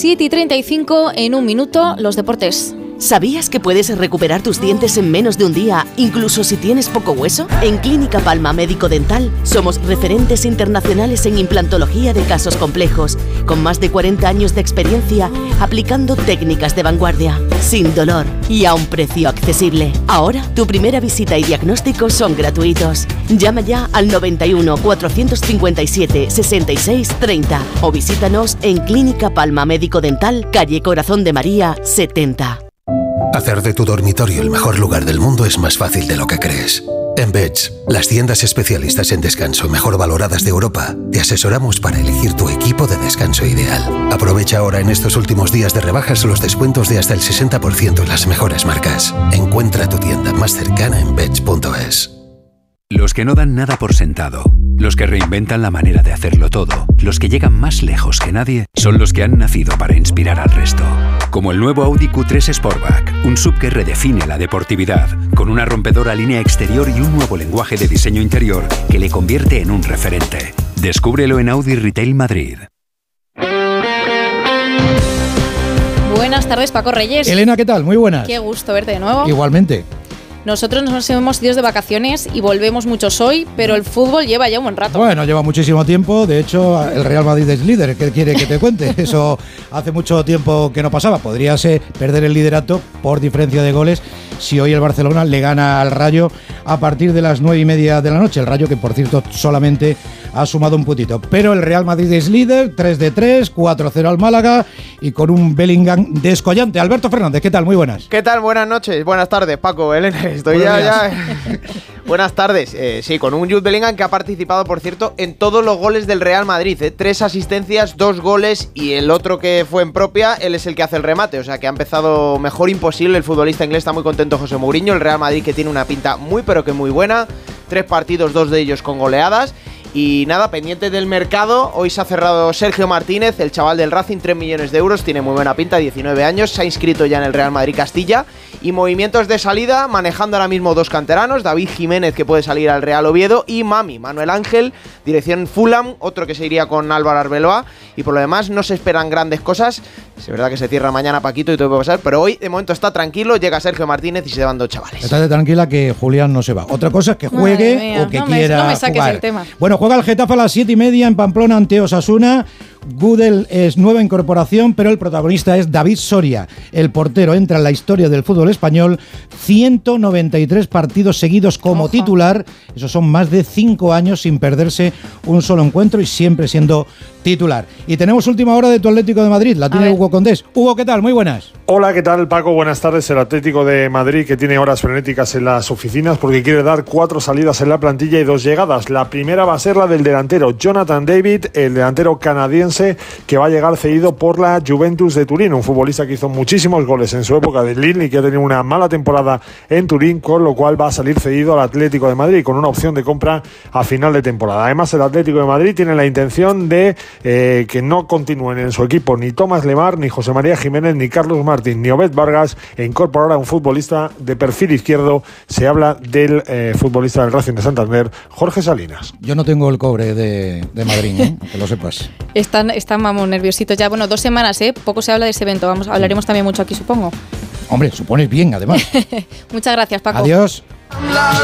7:35, en un minuto, los deportes. ¿Sabías que puedes recuperar tus dientes en menos de un día, incluso si tienes poco hueso? En Clínica Palma Médico Dental somos referentes internacionales en implantología de casos complejos, con más de 40 años de experiencia aplicando técnicas de vanguardia, sin dolor y a un precio accesible. Ahora, tu primera visita y diagnóstico son gratuitos. Llama ya al 91 457 66 30 o visítanos en Clínica Palma Médico Dental, calle Corazón de María 70. Hacer de tu dormitorio el mejor lugar del mundo es más fácil de lo que crees. En Beds, las tiendas especialistas en descanso mejor valoradas de Europa, te asesoramos para elegir tu equipo de descanso ideal. Aprovecha ahora en estos últimos días de rebajas los descuentos de hasta el 60% en las mejores marcas. Encuentra tu tienda más cercana en beds.es. Los que no dan nada por sentado, los que reinventan la manera de hacerlo todo, los que llegan más lejos que nadie, son los que han nacido para inspirar al resto. Como el nuevo Audi Q3 Sportback, un SUV que redefine la deportividad, con una rompedora línea exterior y un nuevo lenguaje de diseño interior que le convierte en un referente. Descúbrelo en Audi Retail Madrid. Buenas tardes, Paco Reyes. Elena, ¿qué tal? Muy buenas. Qué gusto verte de nuevo. Igualmente. Nosotros nos hemos ido de vacaciones y volvemos muchos hoy, pero el fútbol lleva ya un buen rato. Bueno, lleva muchísimo tiempo. De hecho, el Real Madrid es líder. ¿Qué quiere que te cuente? Eso hace mucho tiempo que no pasaba. Podría ser perder el liderato por diferencia de goles si hoy el Barcelona le gana al Rayo a partir de las 9:30 de la noche. El Rayo que, por cierto, solamente ha sumado un puntito. Pero el Real Madrid es líder, 3-3, 4-0 al Málaga y con un Bellingham descollante. Alberto Fernández, ¿qué tal? Muy buenas. ¿Qué tal? Buenas noches, buenas tardes, Paco, Elena. Estoy ya. Buenas tardes. Sí, con un Jude Bellingham que ha participado, por cierto, en todos los goles del Real Madrid. 3 asistencias, 2 goles y el otro que fue en propia, él es el que hace el remate. O sea que ha empezado mejor imposible el futbolista inglés. Está muy contento José Mourinho. El Real Madrid que tiene una pinta muy pero que muy buena. 3 partidos, 2 de ellos con goleadas. Y nada, pendiente del mercado, hoy se ha cerrado Sergio Martínez, el chaval del Racing, 3 millones de euros, tiene muy buena pinta, 19 años, se ha inscrito ya en el Real Madrid Castilla. Y movimientos de salida, manejando ahora mismo 2 canteranos, David Jiménez que puede salir al Real Oviedo y Manuel Ángel, dirección Fulham, otro que se iría con Álvaro Arbeloa. Y por lo demás no se esperan grandes cosas, es verdad que se cierra mañana Paquito y todo puede pasar, pero hoy de momento está tranquilo, llega Sergio Martínez y se van 2 chavales. Estate tranquila que Julián no se va. Otra cosa es que juegue o que quiera no me saques jugar. el tema. Bueno, juega el Getafe a las 7:30 en Pamplona ante Osasuna. Gudel es nueva incorporación, pero el protagonista es David Soria. El portero entra en la historia del fútbol español, 193 partidos seguidos como titular. Esos son más de 5 años sin perderse un solo encuentro y siempre siendo titular. Y tenemos última hora de tu Atlético de Madrid, la tiene Hugo Condés. Hugo, ¿qué tal? Muy buenas. Hola, ¿qué tal, Paco? Buenas tardes. El Atlético de Madrid que tiene horas frenéticas en las oficinas porque quiere dar 4 salidas en la plantilla y 2 llegadas. La primera va a ser la del delantero Jonathan David, el delantero canadiense que va a llegar cedido por la Juventus de Turín, un futbolista que hizo muchísimos goles en su época de Lille y que ha tenido una mala temporada en Turín, con lo cual va a salir cedido al Atlético de Madrid con una opción de compra a final de temporada. Además, el Atlético de Madrid tiene la intención de que no continúen en su equipo ni Tomás Lemar, ni José María Jiménez, ni Carlos Martín, ni Obed Vargas, e incorporar a un futbolista de perfil izquierdo. Se habla del futbolista del Racing de Santander, Jorge Salinas. Yo no tengo el cobre de Madrid, que lo sepas. Están vamos, nerviositos ya. Bueno, 2 semanas, poco se habla de ese evento. Hablaremos también mucho aquí, supongo. Hombre, supones bien, además. Muchas gracias, Paco. Adiós.